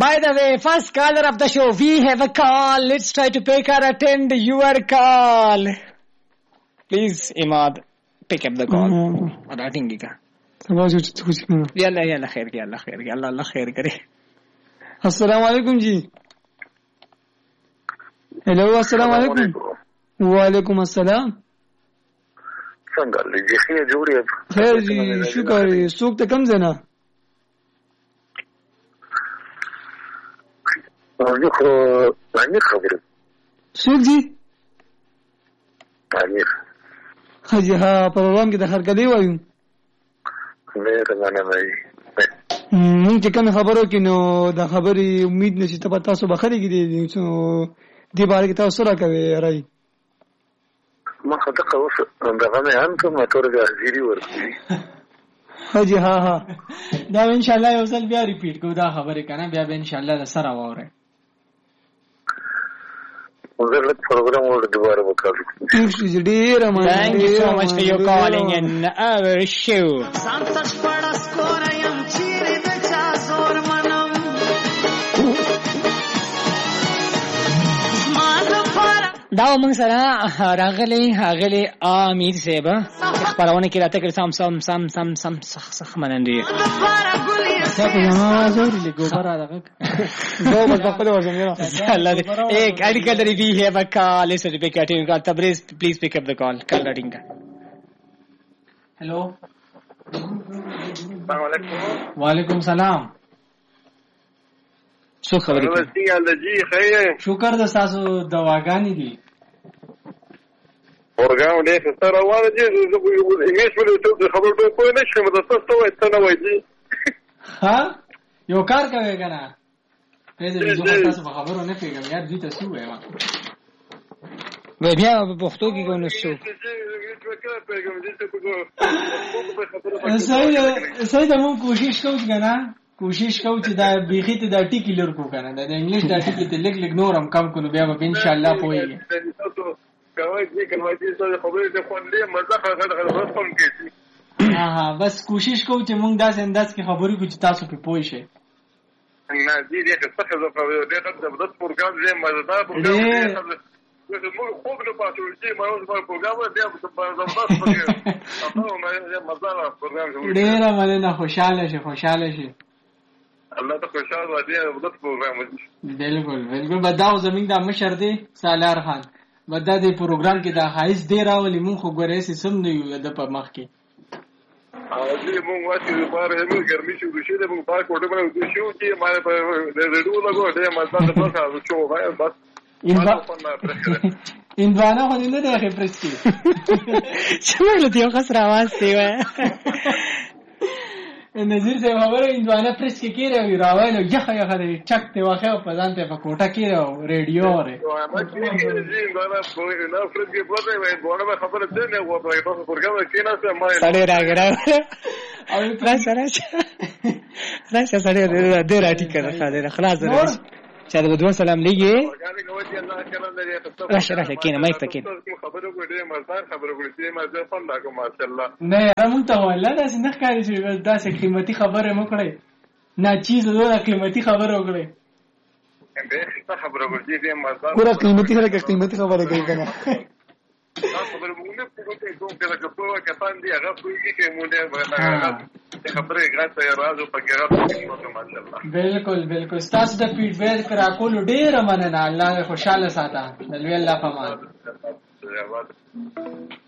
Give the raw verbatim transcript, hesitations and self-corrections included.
By the way, first caller of the show, we have a call. Let's try to pick or attend your call. Please, Imad, pick up the call. Ratingi ka. Yalla yalla khair ki Allah khair ki Allah Allah khair kare. Assalamu alaikum ji. Hello, assalamu alaikum. Wa alaikum assalam. څنګه لږه خیر جوړه خیر جی شکر سوق ته کم زنه نو خو باندې خبره سوق جی باندې حاجی ها پروګرام کې د هرګدی وایو مې څنګه نه وای مونږ چې کوم خبرو کې نو د خبرې امید نشي ته پتا سو بخری کې دي چې دی بار کې تاسو را کوي راي ما خدای اوس دغه نه ان ته موټر د حاضری ورکړي حاجی ها ها دا ان شاء الله یو ځل بیا ریپیټ کو دا خبره کنه بیا به ان شاء الله سره واره وزرت پروګرام ور دوباره وکړو ډیر مننه Thank you so much for your calling in our show. دا موږ سره راغلي راغلي امیر صاحب خبرونه کې راته کړ سم سم سم سم سم صح صح منندي تاسو ما زوري له ګوبره راغله ګوبره په خپل ورځم نه الله دې ایک اډیکا درې وی هیو ا کال اس ری پیک اټینګ کا تبریز پلیز پیک اپ د کال کال راډینګ هلو السلام علیکم وعلیکم سلام شو خبرې څنګه جی خیر شکر د تاسو دواګانی دي پروګرام دې ستاره روانه دي زه انګلیش ولې ته خبر به کوی نه شم د تاسو ته وایته نه وایي ها یو کار کوي کنه پیسې دې تاسو په خبرو نه پیګم یار دې تاسو وایم و بیا په پښتو کې کوم نشو صحیح صحیح ته مون کوشش کوو کنه کوشش کوو چې دا بیخي ته دا ټیکی لور کو کنه دا انګلیش دا ټیکی ته لګ لګ نورم کم کولو بیا به ان شاء الله پوهیږي کوي چې کومه دې څه خبرې ته خوندې مزه خبره خبره کوم کې ها ها بس کوشش کوو چې مونږ داسې انداز کې خبرې کوو چې تاسو په پوه شئ نه دې دې څه خبره کوي دې د پروګرام دې مزدار پروګرام دې موږ خوب نه پاتې چې ما اوس په پروګرام دې په زبردست پروګرام تاسو مې مزدار پروګرام ډېر مننه خوشاله شي خوشاله شي الله ته خوشاله و دې د پروګرام بالکل بالکل بداو زمين دا مشر دی سالار خان بدا دې پروګرام کې دا حایز دی راولي مونږ خو ګورې سم نه یو د په مخ کې او دې مونږ واسي په بار هم ګرمي شو شي دې مونږ پاک کوټه باندې شو چې ما په ریډیو لګو دې ما تاسو ته تاسو شو وای بس این بانا خو نه ده خبرت کی چمه له دیو خسر आवाज دی و نظیر سے خبره این بانا پرس کې کېره وی راوایلو یخه یخه دې چک ته واخه په ځان ته په کوټه کې ریډیو اوري ما چې دې بانا په نه پرس کې پروت وای بانا خبره دې نه و په تاسو پروګرام کې نه سم ما سړی راګرا او راشه راشه راشه سړی دې راټی کړه خلاص راځي چې دا دوه سلام لګي راشه راشه کینه مایک ته کینه خبرو کوي مزار خبرو کوي چې ما ځه فن دا کوم ماشاءالله نه رمون ته ولا دا څنګه ښکاري چې دا څه قیمتي خبره مو کړې نه چیز له قیمتي خبره وکړې به څه خبرو کوي چې مزار پورا قیمتي خبره قیمتي خبره کوي کنه خبره مونږ په کومه کوم کې دا کومه کسان دی هغه کوي چې مونږ خبره غاټه راځو په کې راځو ماشاءالله بالکل بالکل تاسو د فیډبیک راکول ډیر مننه الله خوشاله ساته دلوي الله پامان